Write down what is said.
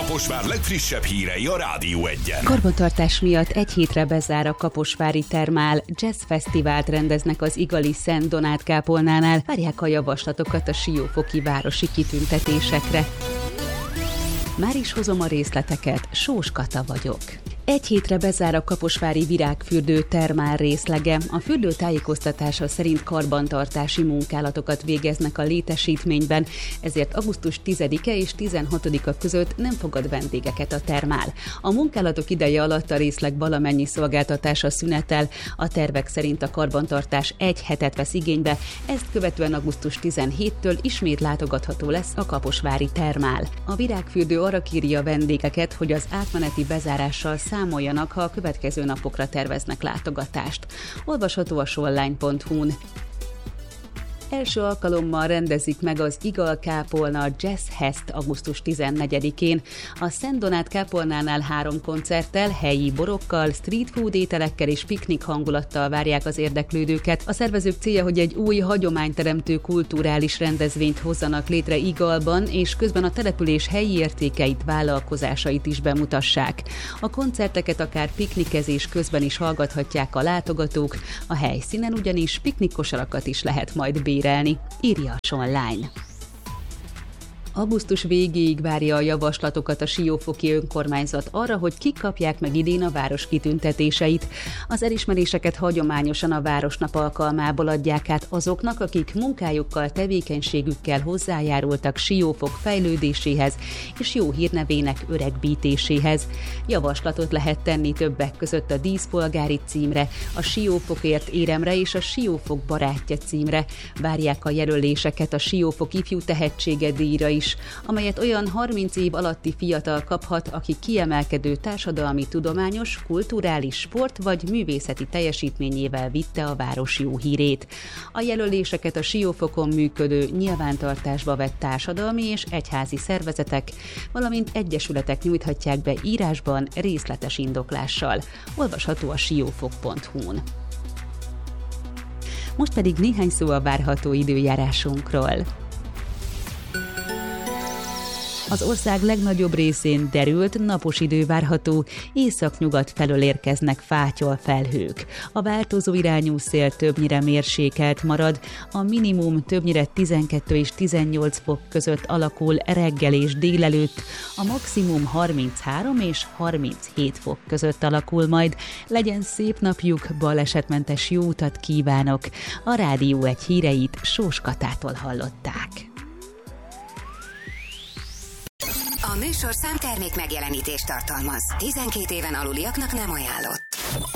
Kaposvár legfrissebb hírei a Rádió Egyen. Karbantartás miatt egy hétre bezár a kaposvári termál. Jazz fesztivált rendeznek az Igali Szent Donát kápolnánál. Várják a javaslatokat a siófoki városi kitüntetésekre. Már is hozom a részleteket, Sós Kata vagyok. Egy hétre bezár a kaposvári virágfürdő termál részlege. A fürdő tájékoztatása szerint karbantartási munkálatokat végeznek a létesítményben, ezért augusztus 10-e és 16-a között nem fogad vendégeket a termál. A munkálatok ideje alatt a részleg valamennyi szolgáltatása szünetel, a tervek szerint a karbantartás egy hetet vesz igénybe, ezt követően augusztus 17-től ismét látogatható lesz a kaposvári termál. A virágfürdő arra kéri a vendégeket, hogy az átmeneti bezárással számoljanak, ha a következő napokra terveznek látogatást. Olvasható a sollline.hu-n. Első alkalommal rendezik meg az Igal kápolna Jazz Fest augusztus 14-én. A Szent Donát kápolnánál 3 koncerttel, helyi borokkal, street food ételekkel és piknik hangulattal várják az érdeklődőket. A szervezők célja, hogy egy új hagyományteremtő kulturális rendezvényt hozzanak létre Igalban, és közben a település helyi értékeit, vállalkozásait is bemutassák. A koncerteket akár piknikezés közben is hallgathatják a látogatók, a helyszínen ugyanis piknikkosarakat is lehet majd bérelni, írja a Online. Augusztus végéig várja a javaslatokat a siófoki önkormányzat arra, hogy kik kapják meg idén a város kitüntetéseit. Az elismeréseket hagyományosan a Városnap alkalmából adják át azoknak, akik munkájukkal, tevékenységükkel hozzájárultak Siófok fejlődéséhez és jó hírnevének öregbítéséhez. Javaslatot lehet tenni többek között a díszpolgári címre, a Siófokért éremre és a Siófok barátja címre. Várják a jelöléseket a Siófok ifjú tehetsége díjra is, amelyet olyan 30 év alatti fiatal kaphat, aki kiemelkedő társadalmi, tudományos, kulturális, sport vagy művészeti teljesítményével vitte a város jó hírét. A jelöléseket a Siófokon működő, nyilvántartásba vett társadalmi és egyházi szervezetek, valamint egyesületek nyújthatják be írásban részletes indoklással. Olvasható a siófok.hu-n. Most pedig néhány szó a várható időjárásunkról. Az ország legnagyobb részén derült, napos idő várható, északnyugat felől érkeznek fátyol felhők. A változó irányú szél többnyire mérsékelt marad, a minimum többnyire 12 és 18 fok között alakul reggel és délelőtt, a maximum 33 és 37 fok között alakul majd. Legyen szép napjuk, balesetmentes jó utat kívánok! A Rádió Egy híreit Sós Katától hallották. A műsorszám termék megjelenítést tartalmaz. 12 éven aluliaknak nem ajánlott.